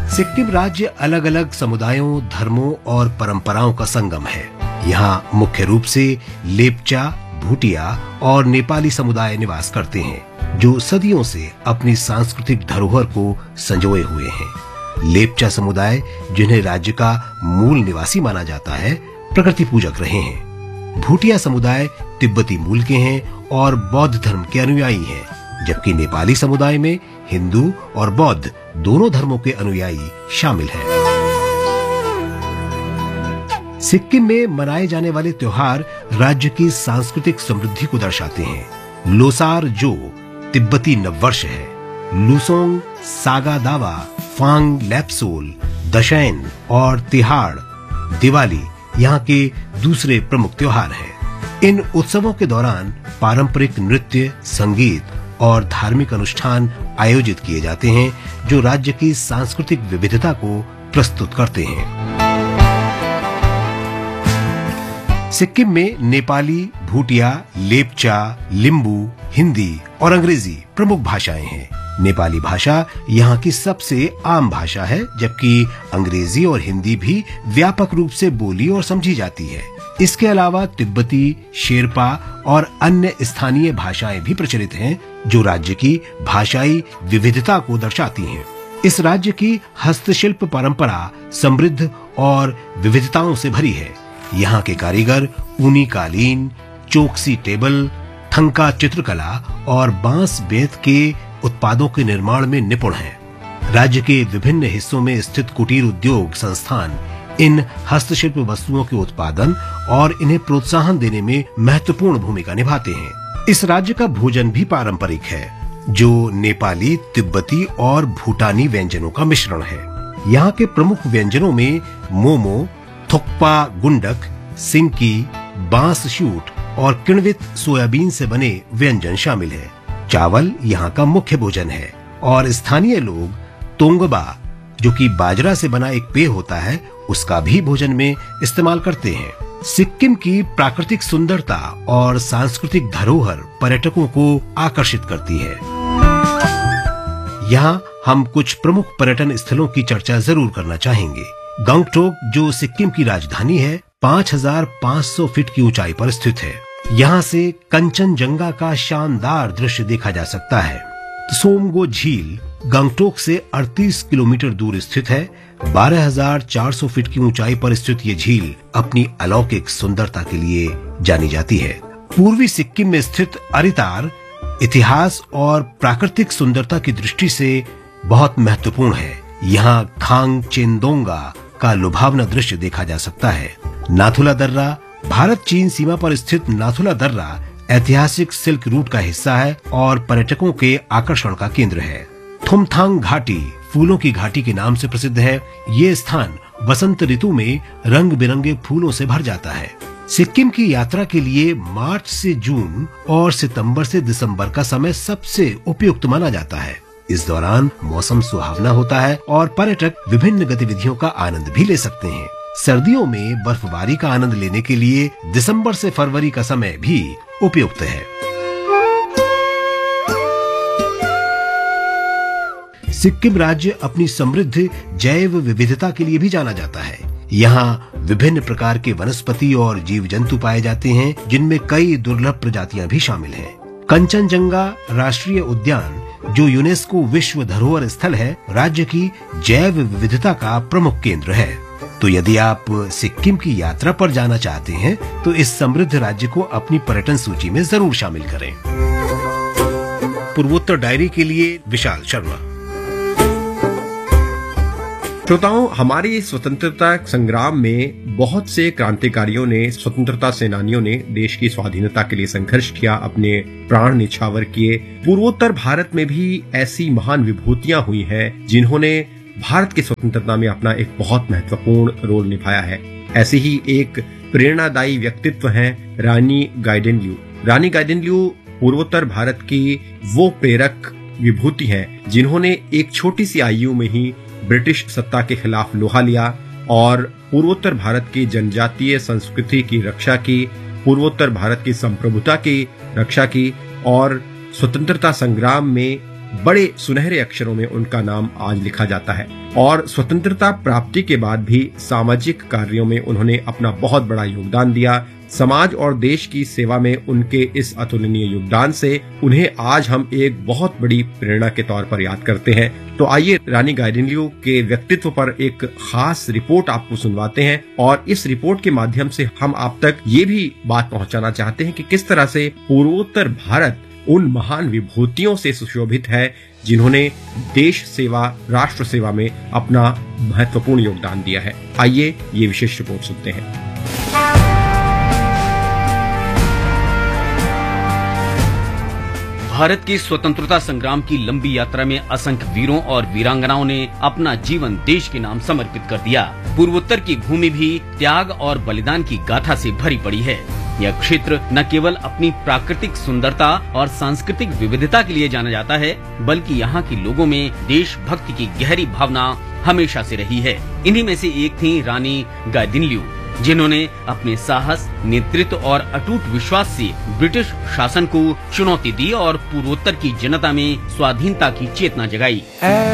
सिक्किम राज्य अलग अलग समुदायों, धर्मों और परंपराओं का संगम है। यहाँ मुख्य रूप से लेपचा, भूटिया और नेपाली समुदाय निवास करते हैं, जो सदियों से अपनी सांस्कृतिक धरोहर को संजोए हुए हैं। लेपचा समुदाय, जिन्हें राज्य का मूल निवासी माना जाता है, प्रकृति पूजक रहे हैं। भूटिया समुदाय तिब्बती मूल के हैं और बौद्ध धर्म के अनुयायी हैं, जबकि नेपाली समुदाय में हिंदू और बौद्ध दोनों धर्मों के अनुयायी शामिल हैं। सिक्किम में मनाए जाने वाले त्योहार राज्य की सांस्कृतिक समृद्धि को दर्शाते हैं। लोसार, जो तिब्बती नववर्ष है, लुसोंग, सागा दावा, फांग लैप्सोल, दशैन और तिहाड़, दिवाली यहाँ के दूसरे प्रमुख त्योहार हैं। इन उत्सवों के दौरान पारंपरिक नृत्य, संगीत और धार्मिक अनुष्ठान आयोजित किए जाते हैं, जो राज्य की सांस्कृतिक विविधता को प्रस्तुत करते हैं। सिक्किम में नेपाली, भूटिया, लेपचा, लिम्बू, हिंदी और अंग्रेजी प्रमुख भाषाएं हैं। नेपाली भाषा यहाँ की सबसे आम भाषा है, जबकि अंग्रेजी और हिंदी भी व्यापक रूप से बोली और समझी जाती है। इसके अलावा तिब्बती, शेरपा और अन्य स्थानीय भाषाएं भी प्रचलित हैं, जो राज्य की भाषाई विविधता को दर्शाती हैं। इस राज्य की हस्तशिल्प परंपरा समृद्ध और विविधताओं से भरी है। यहाँ के कारीगर ऊनी कालीन, चौकसी टेबल, थंका चित्रकला और बांस बेंत के उत्पादों के निर्माण में निपुण हैं। राज्य के विभिन्न हिस्सों में स्थित कुटीर उद्योग संस्थान इन हस्तशिल्प वस्तुओं के उत्पादन और इन्हें प्रोत्साहन देने में महत्वपूर्ण भूमिका निभाते हैं। इस राज्य का भोजन भी पारंपरिक है, जो नेपाली, तिब्बती और भूटानी व्यंजनों का मिश्रण है। यहाँ के प्रमुख व्यंजनों में मोमो, थुक्पा गुंडक, सिंकी, बांस शूट और किण्वित सोयाबीन से बने व्यंजन शामिल है। चावल यहाँ का मुख्य भोजन है और स्थानीय लोग तोंगबा, जो कि बाजरा से बना एक पेय होता है, उसका भी भोजन में इस्तेमाल करते हैं। सिक्किम की प्राकृतिक सुंदरता और सांस्कृतिक धरोहर पर्यटकों को आकर्षित करती है। यहाँ हम कुछ प्रमुख पर्यटन स्थलों की चर्चा जरूर करना चाहेंगे। गंगटोक, जो सिक्किम की राजधानी है, 5500 फीट की ऊंचाई पर स्थित है। यहाँ से कंचनजंगा का शानदार दृश्य देखा जा सकता है। सोमगो झील गंगटोक से 38 किलोमीटर दूर स्थित है। 12,400 फीट की ऊंचाई पर स्थित ये झील अपनी अलौकिक सुंदरता के लिए जानी जाती है। पूर्वी सिक्किम में स्थित अरितार इतिहास और प्राकृतिक सुंदरता की दृष्टि से बहुत महत्वपूर्ण है। यहाँ खांग चेंदोंगा का लुभावना दृश्य देखा जा सकता है। नाथुला दर्रा, भारत चीन सीमा पर स्थित नाथुला दर्रा ऐतिहासिक सिल्क रूट का हिस्सा है और पर्यटकों के आकर्षण का केंद्र है। थुमथांग घाटी फूलों की घाटी के नाम से प्रसिद्ध है। ये स्थान वसंत ऋतु में रंग बिरंगे फूलों से भर जाता है। सिक्किम की यात्रा के लिए मार्च से जून और सितंबर से दिसंबर का समय सबसे उपयुक्त माना जाता है। इस दौरान मौसम सुहावना होता है और पर्यटक विभिन्न गतिविधियों का आनंद भी ले सकते हैं। सर्दियों में बर्फबारी का आनंद लेने के लिए दिसंबर से फरवरी का समय भी उपयुक्त है। सिक्किम राज्य अपनी समृद्ध जैव विविधता के लिए भी जाना जाता है। यहाँ विभिन्न प्रकार के वनस्पति और जीव जंतु पाए जाते हैं, जिनमें कई दुर्लभ प्रजातियां भी शामिल हैं। कंचनजंगा राष्ट्रीय उद्यान, जो यूनेस्को विश्व धरोहर स्थल है, राज्य की जैव विविधता का प्रमुख केंद्र है। तो यदि आप सिक्किम की यात्रा पर जाना चाहते हैं, तो इस समृद्ध राज्य को अपनी पर्यटन सूची में जरूर शामिल करें। पूर्वोत्तर डायरी के लिए विशाल शर्मा। श्रोताओं, हमारे स्वतंत्रता संग्राम में बहुत से क्रांतिकारियों ने, स्वतंत्रता सेनानियों ने देश की स्वाधीनता के लिए संघर्ष किया, अपने प्राण निछावर किए। पूर्वोत्तर भारत में भी ऐसी महान विभूतियां हुई हैं, जिन्होंने भारत की स्वतंत्रता में अपना एक बहुत महत्वपूर्ण रोल निभाया है। ऐसे ही एक प्रेरणादायी व्यक्तित्व हैं रानी गाइडिनल्यू। रानी गाइडिनल्यू पूर्वोत्तर भारत की वो प्रेरक विभूति हैं, जिन्होंने एक छोटी सी आयु में ही ब्रिटिश सत्ता के खिलाफ लोहा लिया और पूर्वोत्तर भारत की जनजातीय संस्कृति की रक्षा की, पूर्वोत्तर भारत की संप्रभुता की रक्षा की और स्वतंत्रता संग्राम में बड़े सुनहरे अक्षरों में उनका नाम आज लिखा जाता है। और स्वतंत्रता प्राप्ति के बाद भी सामाजिक कार्यों में उन्होंने अपना बहुत बड़ा योगदान दिया। समाज और देश की सेवा में उनके इस अतुलनीय योगदान से उन्हें आज हम एक बहुत बड़ी प्रेरणा के तौर पर याद करते हैं। तो आइए रानी गाइदिन्ल्यू के व्यक्तित्व पर एक खास रिपोर्ट आपको सुनवाते हैं, और इस रिपोर्ट के माध्यम से हम आप तक ये भी बात पहुंचाना चाहते हैं कि किस तरह से पूर्वोत्तर भारत उन महान विभूतियों से सुशोभित है जिन्होंने देश सेवा, राष्ट्र सेवा में अपना महत्वपूर्ण योगदान दिया है। आइए ये विशेष रिपोर्ट सुनते हैं। भारत की स्वतंत्रता संग्राम की लंबी यात्रा में असंख्य वीरों और वीरांगनाओं ने अपना जीवन देश के नाम समर्पित कर दिया। पूर्वोत्तर की भूमि भी त्याग और बलिदान की गाथा से भरी पड़ी है। यह क्षेत्र न केवल अपनी प्राकृतिक सुंदरता और सांस्कृतिक विविधता के लिए जाना जाता है, बल्कि यहाँ के लोगों में देशभक्ति की गहरी भावना हमेशा से रही है। इन्हीं में से एक थी रानी गाइदिन्ल्यू, जिन्होंने अपने साहस, नेतृत्व और अटूट विश्वास से ब्रिटिश शासन को चुनौती दी और पूर्वोत्तर की जनता में स्वाधीनता की चेतना जगाई।